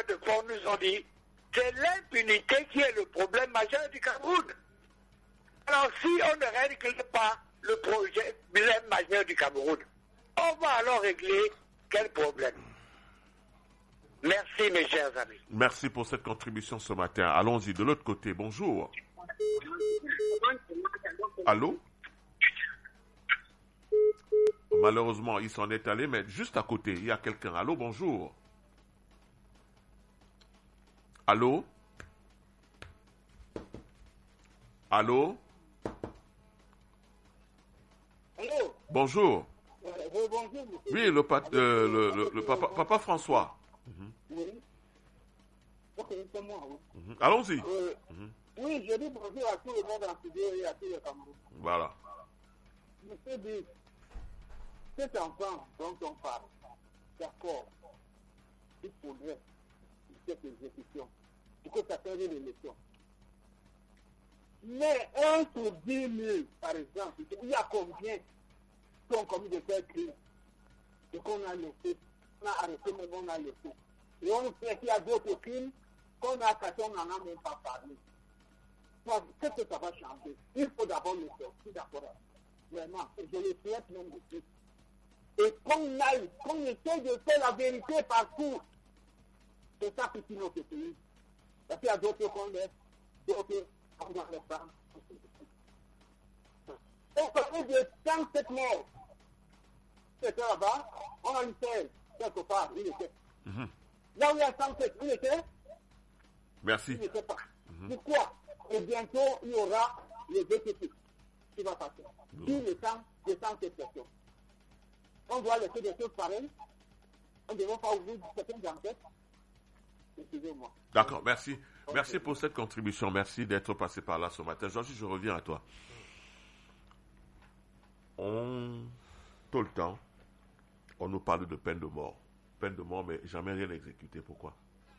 bailleurs de fonds nous ont dit c'est l'impunité qui est le problème majeur du Cameroun. Alors si on ne règle pas le problème majeur du Cameroun, on va alors régler quel problème? Merci mes chers amis. Merci pour cette contribution ce matin. Allons-y de l'autre côté. Bonjour. Allô? Malheureusement, il s'en est allé, mais juste à côté, il y a quelqu'un. Allô, bonjour. Allô? Allô? Allô? Bonjour. Bonjour. Oui, le papa François. Oui. Ok, c'est moi. Oui, Allons-y. oui, je dis bonjour à tout le monde en studio et à tous les Camerounais. Voilà. Monsieur dit, cet enfant dont on parle, d'accord, il faudrait cette exécution pour que ça fasse une élection. Mais 1 sur 10 000, par exemple, il y a combien qui ont commis de tels crimes et qu'on a laissé, on a arrêté, mais on a laissé. Et on sait qu'il y a d'autres crimes qu'on a cassés, on n'en a même pas parlé. Qu'est-ce que ça va changer? Il faut d'abord le sortir d'accord. Vraiment, je le souhaite même aussi. Et qu'on essaie de faire la vérité partout. C'est ça qui tue notre pays. Parce qu'il y a d'autres qu'on laisse, d'autres qu'on doit les prendre. On parlait de 107 morts. C'était là-bas, on a eu 16, quelque part, il était. Là où il y a 107, il était. Merci. Il n'était pas. Pourquoi? Et bientôt, il y aura les ETP qui va passer. Tout le temps, de 107 personnes. On doit laisser des choses pareilles. On ne doit pas ouvrir certaines enquêtes. Excusez-moi. D'accord, merci. Merci pour cette contribution. Merci d'être passé par là ce matin. Georges, je reviens à toi. Tout le temps, on nous parle de peine de mort. Peine de mort, mais jamais rien exécuté. Pourquoi?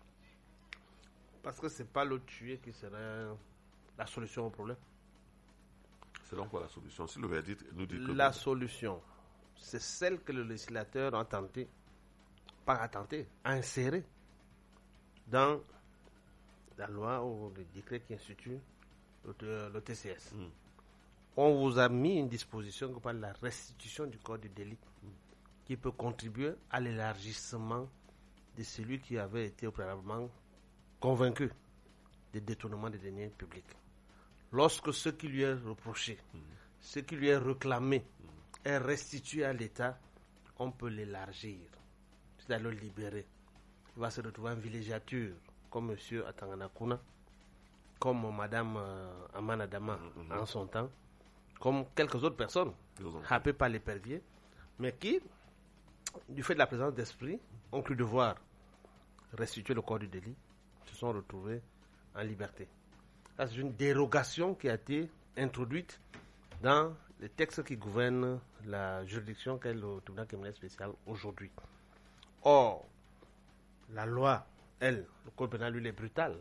Parce que ce n'est pas le tuer qui serait la solution au problème. C'est donc quoi la solution? Si le verdict nous dit que... La solution, c'est celle que le législateur a tenté, à insérer dans la loi ou le décret qui institue le TCS. On vous a mis une disposition qui parle de la restitution du corps du délit, qui peut contribuer à l'élargissement de celui qui avait été préalablement convaincu des détournements des deniers publics. Lorsque ce qui lui est reproché, ce qui lui est réclamé est restitué à l'État, on peut l'élargir, c'est-à-dire le libérer. Il va se retrouver en villégiature, comme M. Atanganakuna, comme Mme Amana Dama en son temps, comme quelques autres personnes happées par l'épervier, mais qui, du fait de la présence d'esprit, ont cru devoir restituer le corps du délit, se sont retrouvés en liberté. Ça, c'est une dérogation qui a été introduite dans les textes qui gouvernent la juridiction qu'est le tribunal criminel spécial aujourd'hui. Or, la loi, le code pénal, lui, est brutal.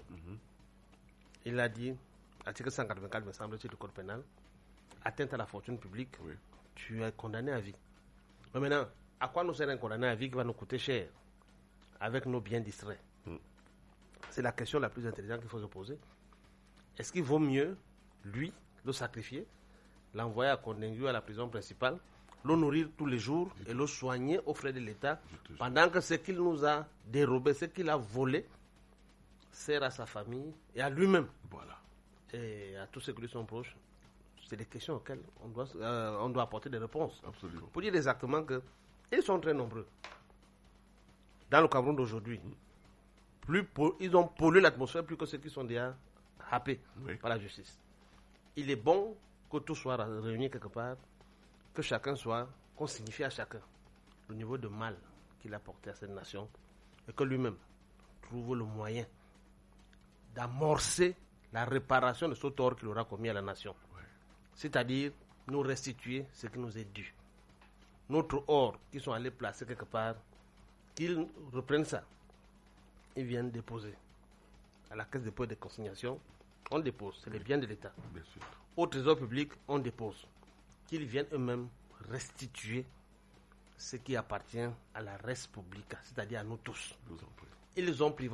Il a dit, article 184, me semble-t-il, du code pénal, atteinte à la fortune publique, tu es condamné à vie. Mais maintenant, à quoi nous sert un condamné à vie qui va nous coûter cher avec nos biens distraits? C'est la question la plus intelligente qu'il faut se poser. Est-ce qu'il vaut mieux, lui, le sacrifier, l'envoyer à Condengui à la prison principale, le nourrir tous les jours et le soigner aux frais de l'État, pendant que ce qu'il nous a dérobé, ce qu'il a volé, sert à sa famille et à lui-même. Voilà. Et à tous ceux qui lui sont proches. C'est des questions auxquelles on doit apporter des réponses. Absolument. Pour dire exactement qu'ils sont très nombreux. Dans le Cameroun d'aujourd'hui, ils ont pollué l'atmosphère plus que ceux qui sont déjà happés par la justice. Il est bon que tout soit réuni quelque part, que chacun soit, qu'on signifie à chacun le niveau de mal qu'il a porté à cette nation et que lui-même trouve le moyen d'amorcer la réparation de ce tort qu'il aura commis à la nation. C'est-à-dire nous restituer ce qui nous est dû. Notre or qui sont allés placer quelque part, qu'ils reprennent ça. Ils viennent déposer à la caisse de dépôt et de consignation. On dépose, c'est les biens de l'État. Au trésor public, on dépose. Qu'ils viennent eux-mêmes restituer ce qui appartient à la res publica, c'est-à-dire à nous tous. Ils ont privatisé.